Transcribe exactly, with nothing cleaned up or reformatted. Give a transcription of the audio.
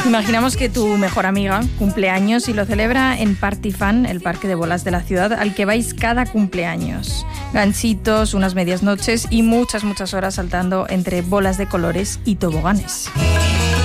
Imaginamos que tu mejor amiga cumple años y lo celebra en Party Fun, el parque de bolas de la ciudad, al que vais cada cumpleaños. Ganchitos, unas medias noches y muchas, muchas horas saltando entre bolas de colores y toboganes.